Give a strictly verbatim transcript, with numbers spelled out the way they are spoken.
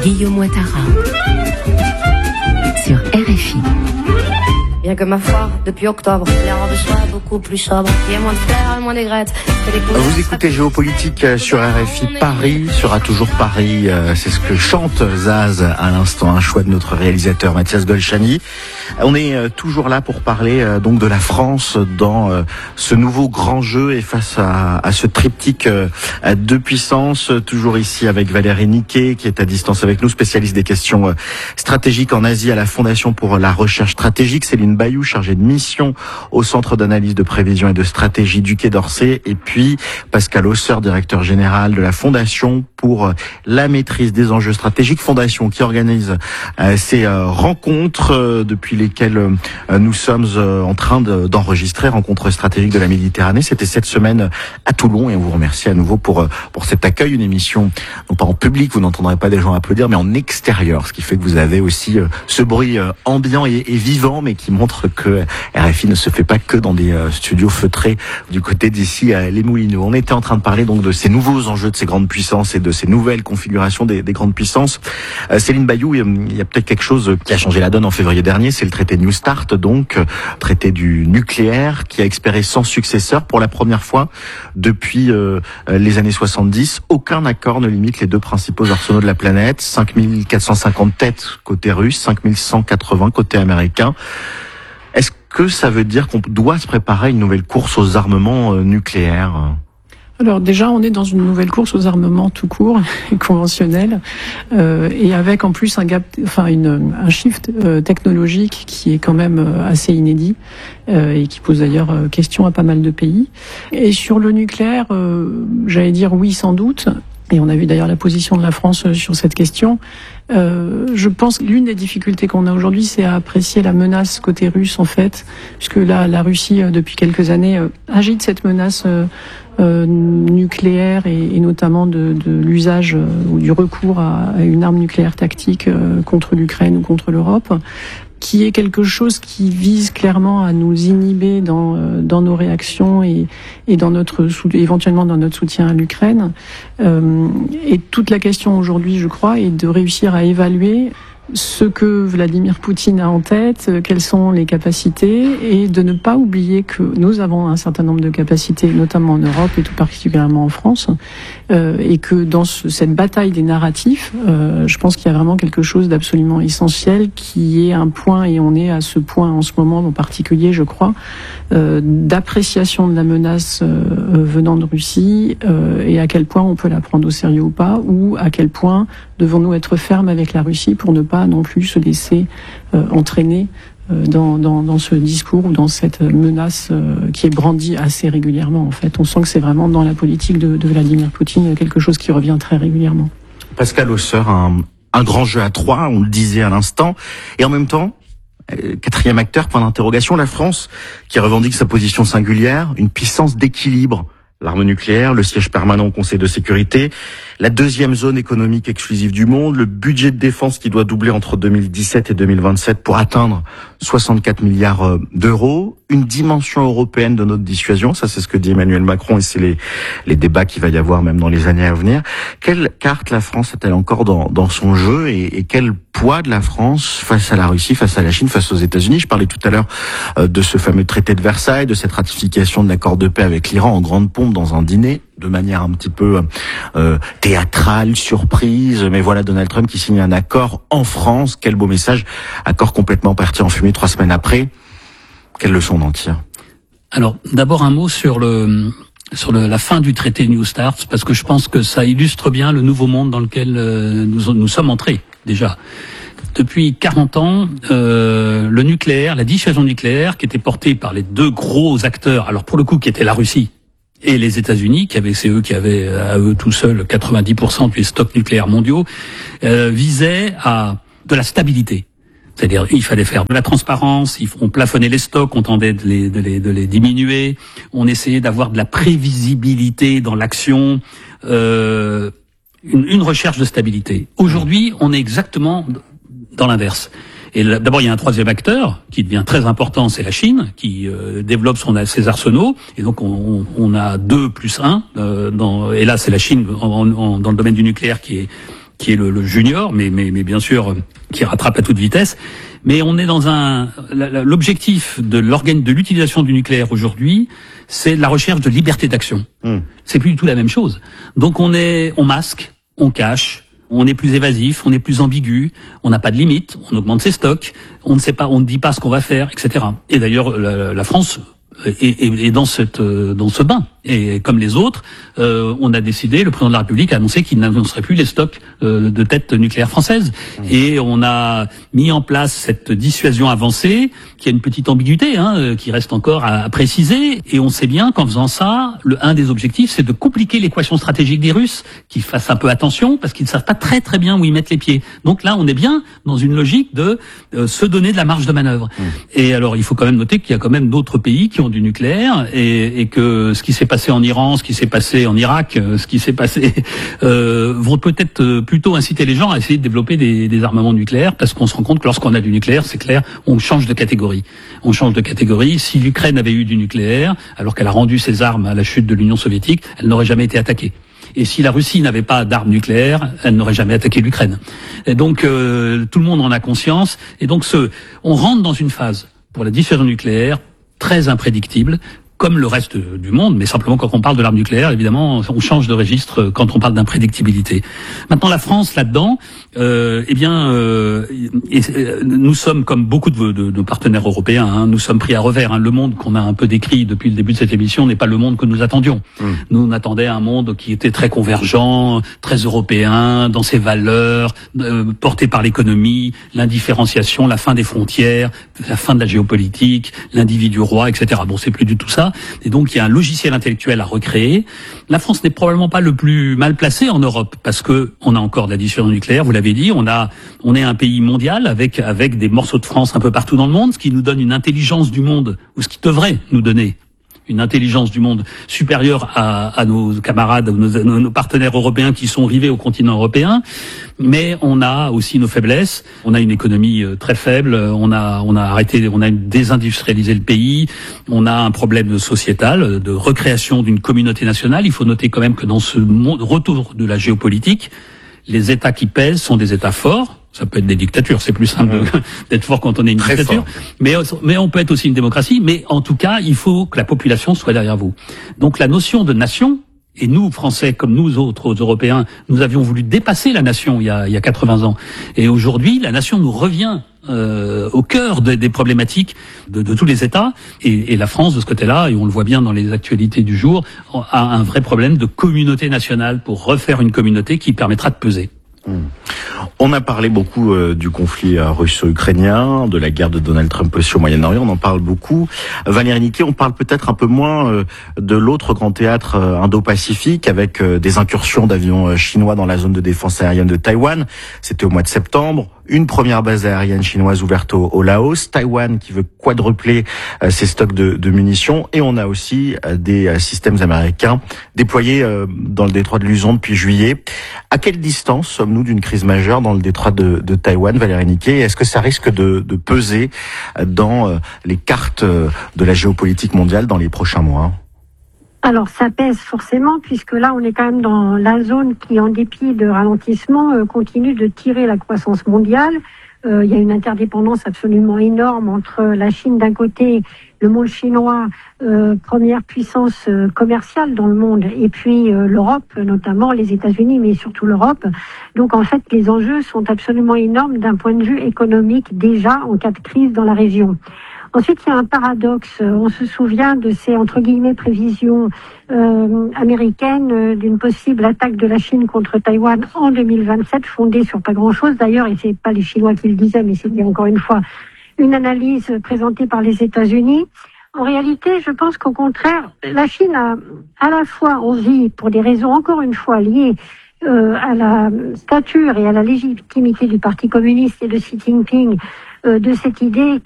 Guillaume Ouattara sur R F I. Bien que ma foi, depuis octobre, les robes soient beaucoup plus sobres. Il y a moins de fleurs, moins d'aigrettes. Vous écoutez Géopolitique sur R F I. Paris sera toujours Paris. C'est ce que chante Zaz à l'instant, un choix de notre réalisateur Mathias Golchani. On est toujours là pour parler donc de la France dans ce nouveau grand jeu et face à, à ce triptyque à deux puissances. Toujours ici avec Valérie Niquet qui est à distance avec nous, spécialiste des questions stratégiques en Asie à la Fondation pour la recherche stratégique. Céline Bayou, chargée de mission au Centre d'analyse de prévision et de stratégie du Quai d'Orsay, et puis Pascal Hausseur, directeur général de la Fondation pour la maîtrise des enjeux stratégiques, Fondation qui organise euh, ces euh, rencontres euh, depuis lesquelles euh, nous sommes euh, en train de, d'enregistrer, rencontres stratégiques de la Méditerranée. C'était cette semaine à Toulon et on vous remercie à nouveau pour, pour cet accueil, une émission non pas en public, vous n'entendrez pas des gens applaudir, mais en extérieur, ce qui fait que vous avez aussi euh, ce bruit euh, ambiant et, et vivant, mais qui montre que R F I ne se fait pas que dans des euh, studios feutrés du côté d'ici à Les Moulineaux. On était en train de parler donc de ces nouveaux enjeux de ces grandes puissances et de ces nouvelles configurations des, des grandes puissances. Euh, Céline Bayou, il y a peut-être quelque chose qui a changé la donne en février dernier, c'est le traité New Start, donc traité du nucléaire qui a expiré sans successeur pour la première fois depuis euh, les années soixante-dix. Aucun accord ne limite les deux principaux arsenaux de la planète. cinq mille quatre cent cinquante têtes côté russe, cinq mille cent quatre-vingts côté américain. Est-ce que ça veut dire qu'on doit se préparer à une nouvelle course aux armements euh, nucléaires ? Alors déjà, on est dans une nouvelle course aux armements tout court, conventionnels, euh, et avec en plus un gap, enfin une, un shift euh, technologique qui est quand même euh, assez inédit euh, et qui pose d'ailleurs euh, question à pas mal de pays. Et sur le nucléaire, euh, j'allais dire oui sans doute. Et on a vu d'ailleurs la position de la France sur cette question. Euh, je pense que l'une des difficultés qu'on a aujourd'hui, c'est à apprécier la menace côté russe, en fait, puisque là, la Russie, depuis quelques années, euh, agite cette menace euh, euh, nucléaire et, et notamment de, de l'usage euh, ou du recours à, à une arme nucléaire tactique euh, contre l'Ukraine ou contre l'Europe, qui est quelque chose qui vise clairement à nous inhiber dans euh, dans nos réactions et et dans notre éventuellement dans notre soutien à l'Ukraine. Euh, et toute la question aujourd'hui, je crois, est de réussir à évaluer ce que Vladimir Poutine a en tête, quelles sont les capacités, et de ne pas oublier que nous avons un certain nombre de capacités, notamment en Europe et tout particulièrement en France, euh, et que dans ce, cette bataille des narratifs, euh, je pense qu'il y a vraiment quelque chose d'absolument essentiel qui est un point, et on est à ce point en ce moment en particulier, je crois, euh, d'appréciation de la menace euh, venant de Russie, euh, et à quel point on peut la prendre au sérieux ou pas, ou à quel point devons-nous être fermes avec la Russie pour ne pas non plus se laisser euh, entraîner euh, dans, dans, dans ce discours ou dans cette menace euh, qui est brandie assez régulièrement. En fait, on sent que c'est vraiment dans la politique de, de Vladimir Poutine quelque chose qui revient très régulièrement. Pascal Hausseur, un, un grand jeu à trois, on le disait à l'instant, et en même temps, euh, quatrième acteur, point d'interrogation, la France qui revendique sa position singulière, une puissance d'équilibre. L'arme nucléaire, le siège permanent au Conseil de sécurité, la deuxième zone économique exclusive du monde, le budget de défense qui doit doubler entre deux mille dix-sept et deux mille vingt-sept pour atteindre soixante-quatre milliards d'euros, une dimension européenne de notre dissuasion, ça c'est ce que dit Emmanuel Macron et c'est les, les débats qu'il va y avoir même dans les années à venir. Quelle carte la France a-t-elle encore dans, dans son jeu et, et quel poids de la France face à la Russie, face à la Chine, face aux États-Unis? Je parlais tout à l'heure euh, de ce fameux traité de Versailles, de cette ratification de l'accord de paix avec l'Iran en grande pompe dans un dîner, de manière un petit peu euh, théâtrale, surprise, mais voilà Donald Trump qui signe un accord en France. Quel beau message, accord complètement parti en fumée trois semaines après. Quelle leçon on en tire? Alors, d'abord un mot sur le sur le, la fin du traité New Start, parce que je pense que ça illustre bien le nouveau monde dans lequel euh, nous, nous sommes entrés déjà. Depuis quarante ans, euh, le nucléaire, la dissuasion nucléaire, qui était portée par les deux gros acteurs, alors pour le coup qui était la Russie et les États-Unis, qui avaient, c'est eux qui avaient à eux tout seuls quatre-vingt-dix pour cent des stocks nucléaires mondiaux, euh, visait à de la stabilité. C'est-à-dire, il fallait faire de la transparence, on plafonnait les stocks, on tentait de les, de les, de les diminuer, on essayait d'avoir de la prévisibilité dans l'action, euh, une, une recherche de stabilité. Aujourd'hui, on est exactement dans l'inverse. Et là, d'abord, il y a un troisième acteur qui devient très important, c'est la Chine, qui euh, développe son, ses arsenaux. Et donc, on, on a deux plus un. Euh, dans, et là, c'est la Chine en, en, dans le domaine du nucléaire qui est qui est le, le junior, mais, mais, mais bien sûr qui rattrape à toute vitesse. Mais on est dans un l'objectif de l'organe de l'utilisation du nucléaire aujourd'hui, c'est la recherche de liberté d'action. Mmh. C'est plus du tout la même chose. Donc on est, on masque, on cache, on est plus évasif, on est plus ambigu, on n'a pas de limite, on augmente ses stocks, on ne sait pas, on ne dit pas ce qu'on va faire, et cetera. Et d'ailleurs, la, la France est, est, est dans cette dans ce bain. Et comme les autres, euh, on a décidé, le président de la République a annoncé qu'il n'annoncerait plus les stocks euh, de têtes nucléaires françaises. Mmh. Et on a mis en place cette dissuasion avancée, qui a une petite ambiguïté, hein, qui reste encore à, à préciser. Et on sait bien qu'en faisant ça, le un des objectifs, c'est de compliquer l'équation stratégique des Russes, qui fassent un peu attention, parce qu'ils ne savent pas très très bien où ils mettent les pieds. Donc là, on est bien dans une logique de euh, se donner de la marge de manœuvre. Mmh. Et alors, il faut quand même noter qu'il y a quand même d'autres pays qui ont du nucléaire, et, et que ce qui s'est passé en Iran, ce qui s'est passé en Irak, ce qui s'est passé euh, vont peut-être plutôt inciter les gens à essayer de développer des, des armements nucléaires, parce qu'on se rend compte que lorsqu'on a du nucléaire, c'est clair, on change de catégorie. On change de catégorie. Si l'Ukraine avait eu du nucléaire, alors qu'elle a rendu ses armes à la chute de l'Union soviétique, elle n'aurait jamais été attaquée. Et si la Russie n'avait pas d'armes nucléaires, elle n'aurait jamais attaqué l'Ukraine. Et donc euh, tout le monde en a conscience. Et donc ce, on rentre dans une phase pour la dissuasion nucléaire très imprédictible, comme le reste du monde, mais simplement quand on parle de l'arme nucléaire, évidemment, on change de registre quand on parle d'imprédictibilité. Maintenant, la France, là-dedans, euh, eh bien, euh, et, euh, nous sommes, comme beaucoup de, de, de partenaires européens, hein, nous sommes pris à revers. Hein. Le monde qu'on a un peu décrit depuis le début de cette émission n'est pas le monde que nous attendions. Mmh. Nous, on attendait un monde qui était très convergent, très européen, dans ses valeurs, euh, porté par l'économie, l'indifférenciation, la fin des frontières, la fin de la géopolitique, l'individu roi, et cetera. Bon, c'est plus du tout ça. Et donc il y a un logiciel intellectuel à recréer. La France n'est probablement pas le plus mal placé en Europe, parce que on a encore de la dissuasion nucléaire, vous l'avez dit, on a on est un pays mondial avec avec des morceaux de France un peu partout dans le monde, ce qui nous donne une intelligence du monde, ou ce qui devrait nous donner une intelligence du monde supérieure à, à nos camarades, à nos, nos partenaires européens qui sont rivés au continent européen. Mais on a aussi nos faiblesses. On a une économie très faible. On a, on a arrêté, on a désindustrialisé le pays. On a un problème sociétal de recréation d'une communauté nationale. Il faut noter quand même que dans ce monde, retour de la géopolitique, les États qui pèsent sont des États forts. Ça peut être des dictatures, c'est plus simple mmh. d'être fort quand on est une Très dictature. Mais, mais on peut être aussi une démocratie. Mais en tout cas, il faut que la population soit derrière vous. Donc la notion de nation, et nous, Français, comme nous autres Européens, nous avions voulu dépasser la nation il y a, il y a quatre-vingts ans. Et aujourd'hui, la nation nous revient euh, au cœur de, des problématiques de, de tous les États. Et, et la France, de ce côté-là, et on le voit bien dans les actualités du jour, a un vrai problème de communauté nationale pour refaire une communauté qui permettra de peser. Mmh. On a parlé beaucoup euh, du conflit euh, russo-ukrainien, de la guerre de Donald Trump aussi au Moyen-Orient, on en parle beaucoup. Valérie Niquet, on parle peut-être un peu moins euh, de l'autre grand théâtre euh, indo-pacifique, avec euh, des incursions d'avions euh, chinois dans la zone de défense aérienne de Taïwan. C'était au mois de septembre. Une première base aérienne chinoise ouverte au, au Laos, Taïwan qui veut quadrupler euh, ses stocks de, de munitions, et on a aussi euh, des euh, systèmes américains déployés euh, dans le détroit de Luzon depuis juillet. À quelle distance sommes-nous d'une crise majeure dans le détroit de, de Taïwan, Valérie Niquet? Est-ce que ça risque de, de peser dans euh, les cartes de la géopolitique mondiale dans les prochains mois? Alors ça pèse forcément, puisque là on est quand même dans la zone qui, en dépit de ralentissement, euh, continue de tirer la croissance mondiale. Euh, il y a une interdépendance absolument énorme entre la Chine d'un côté, le monde chinois, euh, première puissance euh, commerciale dans le monde, et puis euh, l'Europe, notamment les États-Unis, mais surtout l'Europe. Donc en fait les enjeux sont absolument énormes d'un point de vue économique déjà en cas de crise dans la région. Ensuite, il y a un paradoxe. On se souvient de ces, entre guillemets, prévisions euh, américaines euh, d'une possible attaque de la Chine contre Taïwan en deux mille vingt-sept, fondée sur pas grand-chose d'ailleurs, et c'est pas les Chinois qui le disaient, mais c'était encore une fois une analyse présentée par les États-Unis. En réalité, je pense qu'au contraire, la Chine a à la fois envie, pour des raisons encore une fois liées euh, à la stature et à la légitimité du Parti communiste et de Xi Jinping, euh, de cette idée